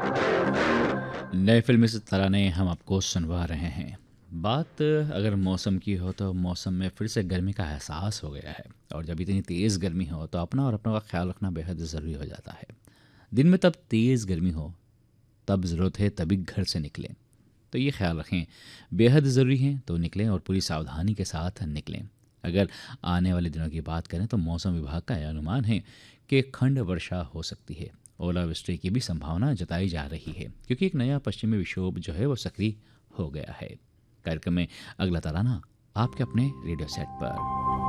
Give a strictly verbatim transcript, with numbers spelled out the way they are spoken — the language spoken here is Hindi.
नए फिल्म इस तराने हम आपको सुनवा रहे हैं। बात अगर मौसम की हो तो मौसम में फिर से गर्मी का एहसास हो गया है, और जब इतनी तेज़ गर्मी हो तो अपना और अपनों का ख्याल रखना बेहद ज़रूरी हो जाता है। दिन में तब तेज़ गर्मी हो तब ज़रूरत है तभी घर से निकलें, तो ये ख्याल रखें। बेहद ज़रूरी है तो निकलें और पूरी सावधानी के साथ निकलें। अगर आने वाले दिनों की बात करें तो मौसम विभाग का यह अनुमान है कि खंड वर्षा हो सकती है। ओलावृष्टि की भी संभावना जताई जा रही है, क्योंकि एक नया पश्चिमी विक्षोभ जो है वो सक्रिय हो गया है। कार्यक्रम में अगला तराना आपके अपने रेडियो सेट पर।